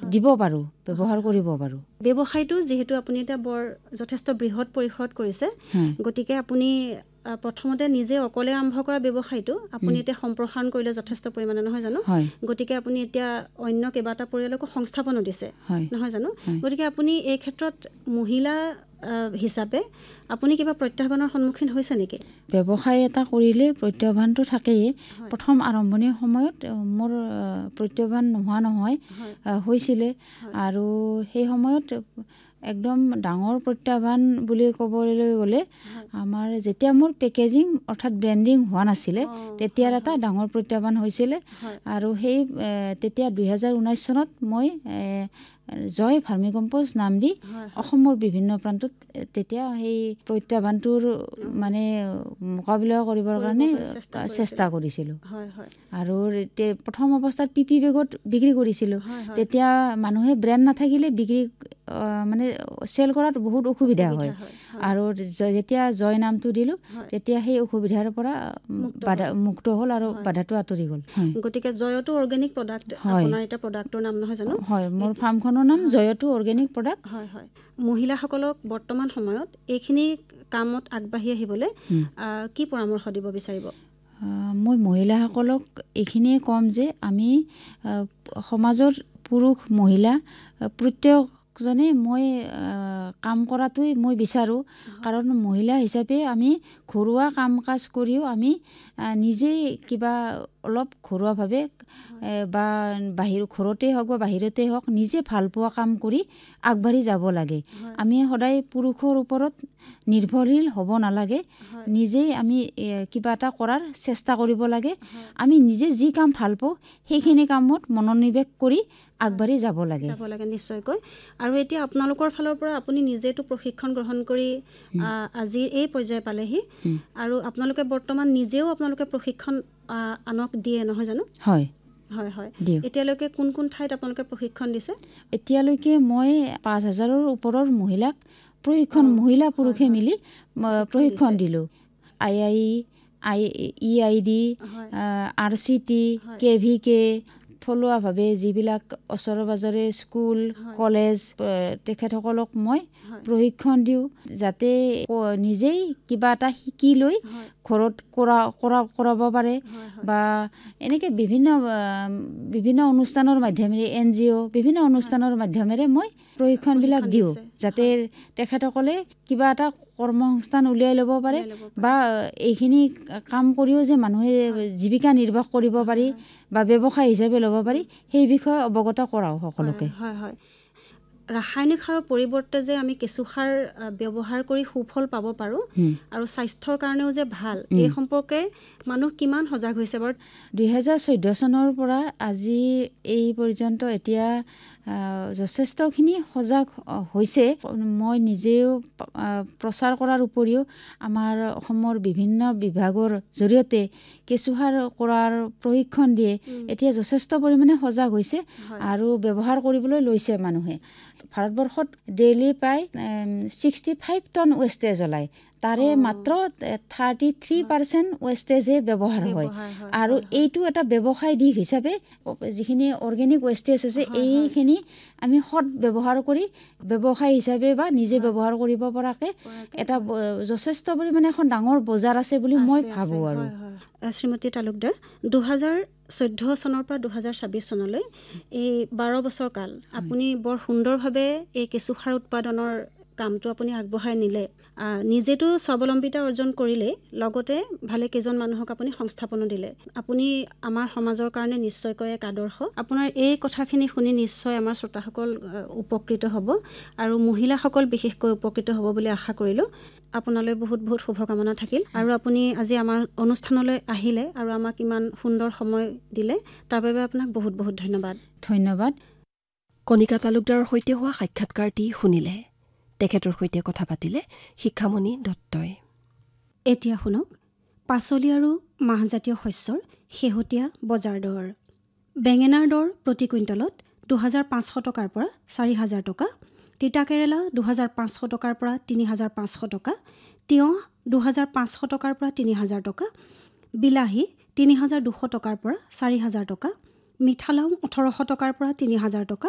দিব পাৰোঁ, ব্যৱহাৰ কৰিব পাৰোঁ। ব্যৱসায়টো যিহেতু আপুনি এতিয়া বৰ যথেষ্ট বৃহৎ পৰিসৰত কৰিছে, গতিকে আপুনি প্ৰথমতে নিজে অকলে আৰম্ভ কৰা ব্যৱসায়টো আপুনি এতিয়া সম্প্ৰসাৰণ কৰিলে যথেষ্ট পৰিমাণে, নহয় জানো? গতিকে আপুনি এতিয়া অন্য কেইবাটা পৰিয়ালকো সংস্থাপনো দিছে, নহয় জানো? গতিকে আপুনি এই ক্ষেত্ৰত মহিলা হিচাপে আপুনি কিবা প্ৰত্যাহ্বানৰ সন্মুখীন হৈছে নেকি? ব্যৱসায় এটা কৰিলে প্ৰত্যাহ্বানটো থাকেই। প্ৰথম আৰম্ভণিৰ সময়ত মোৰ প্ৰত্যাহ্বান নোহোৱা নহয়, হৈছিলে। আৰু সেই সময়ত একদম ডাঙৰ প্ৰত্যাহ্বান বুলি ক'বলৈ গ'লে আমাৰ যেতিয়া মোৰ পেকেজিং অৰ্থাৎ ব্ৰেণ্ডিং হোৱা নাছিলে, তেতিয়াৰ এটা ডাঙৰ প্ৰত্যাহ্বান হৈছিলে। আৰু সেই তেতিয়া 2019 চনত মই জয় ভাৰ্মি কম্প'ষ্ট নাম দি অসমৰ বিভিন্ন প্ৰান্তত তেতিয়া সেই প্ৰত্যাহ্বানটোৰ মানে মোকাবিলা কৰিবৰ কাৰণে চেষ্টা কৰিছিলোঁ। আৰু প্ৰথম অৱস্থাত পিপি বেগত বিক্ৰী কৰিছিলোঁ। তেতিয়া মানুহে ব্ৰেণ্ড নাথাকিলে বিক্ৰী মানে চেল কৰাত বহুত অসুবিধা হয়। আৰু যেতিয়া জয় নামটো দিলোঁ, তেতিয়া সেই অসুবিধাৰ পৰা মুক্ত হ'ল আৰু বাধাটো আঁতৰি গ'ল। গতিকে জয়তো অৰ্গেনিক প্ৰডাক্ট আপোনাৰ এটা প্ৰডাক্টৰ নাম, নহয় জানো? হয়, মোৰ ফাৰ্মখনৰ নাম জয়তো অৰ্গেনিক প্ৰডাক্ট। হয়। মহিলাসকলক বৰ্তমান সময়ত এইখিনি কামত আগবাঢ়ি আহিবলৈ কি পৰামৰ্শ দিব বিচাৰিব? মই মহিলাসকলক এইখিনিয়ে ক'ম যে আমি সমাজৰ পুৰুষ মহিলা প্ৰত্যেকজনে মই কাম কৰাটোৱেই মই বিচাৰোঁ। কাৰণ মহিলা হিচাপে আমি ঘৰুৱা কাম কাজ কৰিও আমি নিজেই কিবা অলপ ঘৰুৱাভাৱে বা ঘৰতেই হওক বা বাহিৰতেই হওক নিজে ভাল পোৱা কাম কৰি আগবাঢ়ি যাব লাগে। আমি সদায় পুৰুষৰ ওপৰত নিৰ্ভৰশীল হ'ব নালাগে। নিজেই আমি কিবা এটা কৰাৰ চেষ্টা কৰিব লাগে। আমি নিজে যি কাম ভাল পাওঁ সেইখিনি কামত মনোনিৱেশ কৰি আগবাঢ়ি যাব লাগে। নিশ্চয়কৈ। আৰু এতিয়া আপোনালোকৰ ফালৰ পৰা আপুনি নিজেতো প্ৰশিক্ষণ গ্ৰহণ কৰি আজিৰ এই পৰ্যায় পালেহি, আৰু আপোনালোকে বৰ্তমান নিজেও আপোনালোকে প্ৰশিক্ষণ আনক দিয়ে, নহয় জানো? হয়। এতিয়ালৈকে কোন কোন ঠাইত আপোনালোকে প্ৰশিক্ষণ দিছে? এতিয়ালৈকে মই 5,000ৰ ওপৰৰ মহিলাক মহিলা পুৰুষে মিলি প্ৰশিক্ষণ দিলোঁ। EID, RCT, KVK, থলুৱাভাৱে যিবিলাক ওচৰে পাজৰে স্কুল কলেজ তেখেতসকলক মই প্ৰশিক্ষণ দিওঁ, যাতে নিজেই কিবা এটা শিকি লৈ ঘৰত কৰাব পাৰে। বা এনেকৈ বিভিন্ন অনুষ্ঠানৰ মাধ্যমেৰে NGO বিভিন্ন অনুষ্ঠানৰ মাধ্যমেৰে মই প্ৰশিক্ষণবিলাক দিওঁ, যাতে তেখেতসকলে কিবা এটা কৰ্মসংস্থান উলিয়াই ল'ব পাৰে বা এইখিনি কাম কৰিও যে মানুহে জীৱিকা নিৰ্বাহ কৰিব পাৰি বা ব্যৱসায় হিচাপে ল'ব পাৰি, সেই বিষয়ে অৱগত কৰাও সকলোকে। ৰাসায়নিক সাৰৰ পৰিৱৰ্তে যে আমি কেঁচু সাৰ ব্যৱহাৰ কৰি সুফল পাব পাৰোঁ আৰু স্বাস্থ্যৰ কাৰণেও যে ভাল, এই সম্পৰ্কে মানুহ কিমান সজাগ হৈছে বাৰু? 2014 চনৰ পৰা আজি এই পৰ্যন্ত এতিয়া যথেষ্টখিনি সজাগ হৈছে। মই নিজেও প্ৰচাৰ কৰাৰ উপৰিও আমাৰ অসমৰ বিভিন্ন বিভাগৰ জৰিয়তে কেঁচুসাৰ কৰাৰ প্ৰশিক্ষণ দিয়ে। এতিয়া যথেষ্ট পৰিমাণে সজাগ হৈছে আৰু ব্যৱহাৰ কৰিবলৈ লৈছে মানুহে। ভাৰতবৰ্ষত ডেইলি প্ৰায় 65 টন ৱেষ্টেজ ওলায়। তাৰে মাত্ৰ 33% ৱেষ্টেজহে ব্যৱহাৰ হয়। আৰু এইটো এটা ব্যৱসায় দিশ হিচাপে যিখিনি অৰ্গেনিক ৱেষ্টেজ আছে এইখিনি আমি সৎ ব্যৱহাৰ কৰি ব্যৱসায় হিচাপে বা নিজে ব্যৱহাৰ কৰিব পৰাকৈ এটা যথেষ্ট পৰিমাণে এখন ডাঙৰ বজাৰ আছে বুলি মই ভাবোঁ। আৰু শ্ৰীমতী তালুকদাৰ, 2014 চনৰ পৰা 2026 চনলৈ এই 12 বছৰ কাল আপুনি বৰ সুন্দৰভাৱে এই কেঁচুসাৰ উৎপাদনৰ কামটো আপুনি আগবঢ়াই নিলে। নিজেতো স্বাৱলম্বিতা অৰ্জন কৰিলে, লগতে ভালে কেইজন মানুহক আপুনি সংস্থাপনো দিলে। আপুনি আমাৰ সমাজৰ কাৰণে নিশ্চয়কৈ এক আদৰ্শ। আপোনাৰ এই কথাখিনি শুনি নিশ্চয় আমাৰ শ্ৰোতাসকল উপকৃত হ'ব আৰু মহিলাসকল বিশেষকৈ উপকৃত হ'ব বুলি আশা কৰিলোঁ। আপোনালৈ বহুত বহুত শুভকামনা থাকিল। আৰু আপুনি আজি আমাৰ অনুষ্ঠানলৈ আহিলে আৰু আমাক ইমান সুন্দৰ সময় দিলে, তাৰ বাবে আপোনাক বহুত বহুত ধন্যবাদ। কণিকা তালুকদাৰৰ সৈতে হোৱা সাক্ষাৎকাৰটি শুনিলে। তেখেতৰ সৈতে কথা পাতিলে শিক্ষামণি দত্তই। এতিয়া শুনক পাচলি আৰু মাহজাতীয় শস্যৰ শেহতীয়া বজাৰ দৰ। বেঙেনাৰ দৰ প্ৰতি কুইণ্টলত 2,500 টকাৰ পৰা 4,000 টকা, তিতাকেৰেলা 2,500 টকাৰ পৰা 3,500 টকা, তিয়ঁহ 2,500 টকাৰ পৰা 3,000 টকা, বিলাহী 3,200 টকাৰ পৰা 4,000 টকা, মিঠালাও 1,800 টকাৰ পৰা 3,000 টকা,